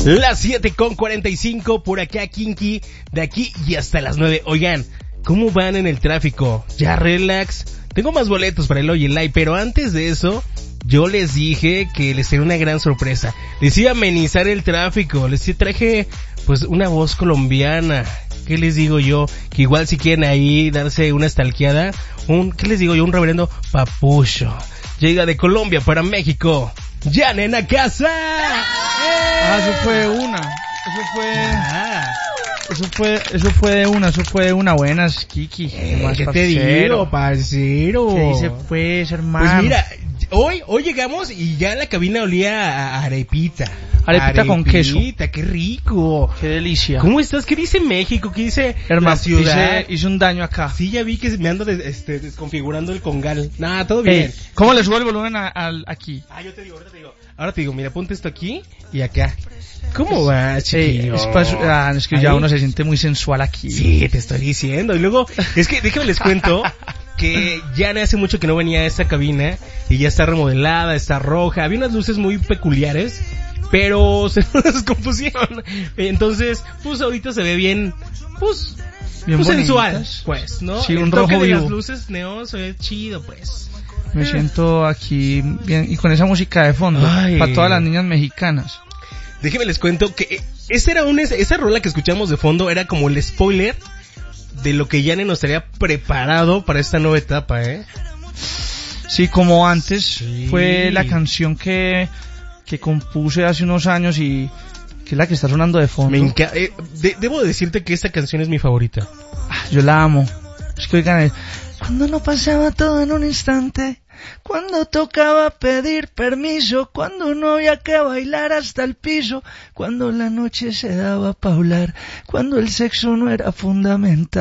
Las 7:45 por acá, Kinky, de aquí y hasta las 9. Oigan, ¿cómo van en el tráfico? Ya relax. Tengo más boletos para el Hoy en Live, pero antes de eso, yo les dije que les tenía una gran sorpresa. Les iba a amenizar el tráfico, les traje pues una voz colombiana. ¿Qué les digo yo? Que igual si quieren ahí darse una stalkeada, ¿qué les digo yo? Un reverendo papucho. Llega de Colombia para México. ¡Ya, nena, casa! Eso fue una. Buenas, Kiki. ¿Qué te digo, parcero? ¿Qué dice pues, hermano? Pues mira, hoy llegamos y ya la cabina olía a arepita. Arepita con queso. Qué rico. Qué delicia. ¿Cómo estás? ¿Qué dice México? ¿Qué dice hermano, la ciudad? Hice un daño acá. Sí, ya vi que me ando desconfigurando el congal. Nada, todo bien. ¿Cómo le subo el volumen aquí? Yo te digo, ahora te digo, mira, ponte esto aquí y acá. ¿Cómo va, chiquillo? Es que ya uno se siente muy sensual aquí. Sí, te estoy diciendo. Y luego, es que déjame les cuento que ya hace mucho que no venía a esta cabina y ya está remodelada, está roja. Había unas luces muy peculiares, pero se nos confusieron. Entonces, pues ahorita se ve bien, bien sensual, pues, ¿no? Sí, un el rojo toque vivo. de las luces neón se ve chido, pues. Me siento aquí bien y con esa música de fondo para todas las niñas mexicanas. Déjenme les cuento que esa rola que escuchamos de fondo era como el spoiler de lo que Yane nos había preparado para esta nueva etapa, ¿eh? Sí, como antes fue la canción que compuse hace unos años y que es la que está sonando de fondo. Debo decirte que esta canción es mi favorita. Yo la amo. Es que oigan, cuando no pasaba todo en un instante, cuando tocaba pedir permiso, cuando no había que bailar hasta el piso, cuando la noche se daba pa' hablar, cuando el sexo no era fundamental.